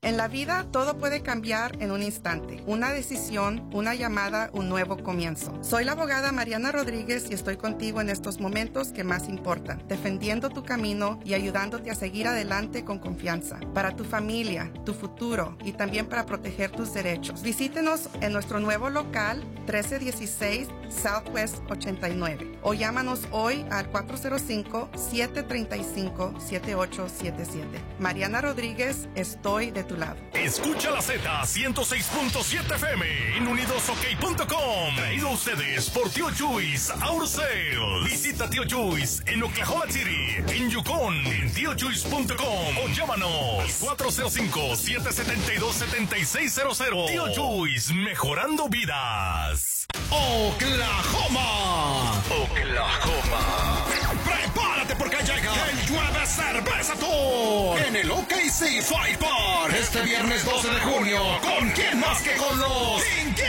En la vida todo puede cambiar en un instante. Una decisión, una llamada, un nuevo comienzo. Soy la abogada Mariana Rodríguez y estoy contigo en estos momentos que más importan, defendiendo tu camino y ayudándote a seguir adelante con confianza. Para tu familia, tu futuro y también para proteger tus derechos. Visítenos en nuestro nuevo local 1316 Southwest 89 o llámanos hoy al 405-735-7877. Mariana Rodríguez, estoy de tu lado. Escucha la Z 106.7 FM en unidosok.com. Traído a ustedes por Tío Chuys Auto Sales. Visita Tío Chuys en Oklahoma City, en Yukon, en tiochuys.com o llámanos 405-772-7600. Tío Chuys, mejorando vidas. Oklahoma. Prepárate porque llega el Llueve Cerveza Tour en el OKC Fight Park este viernes 12 de junio. ¿Con quién más que con los Inquietos?